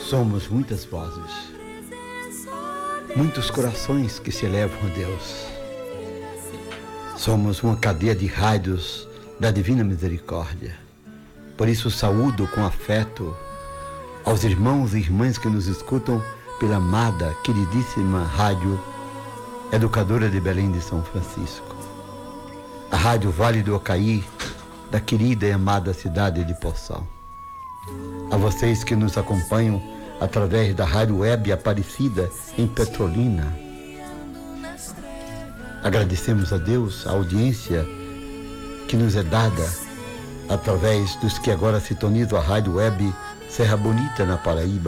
Somos muitas vozes, muitos corações que se elevam a Deus. Somos uma cadeia de rádios da Divina Misericórdia. Por isso saúdo com afeto aos irmãos e irmãs que nos escutam pela amada, queridíssima Rádio Educadora de Belém de São Francisco. A Rádio Vale do Ocaí, da querida e amada cidade de Poção. A vocês que nos acompanham através da Rádio Web Aparecida em Petrolina. Agradecemos a Deus a audiência que nos é dada através dos que agora sintonizam a Rádio Web Serra Bonita, na Paraíba.